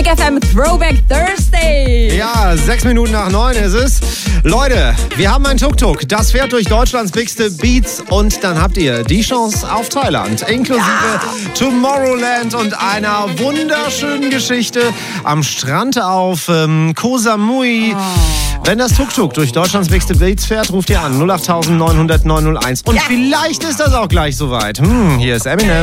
Big FM Throwback Thursday. Ja, 6 Minuten nach 9 ist es. Leute, wir haben ein Tuk-Tuk. Das fährt durch Deutschlands bigste Beats und dann habt ihr die Chance auf Thailand. Inklusive Tomorrowland und einer wunderschönen Geschichte am Strand auf Koh Samui. Wenn das Tuk-Tuk durch Deutschlands bigste Beats fährt, ruft ihr an 08900 901. Und vielleicht ist das auch gleich soweit. Hier ist Eminem.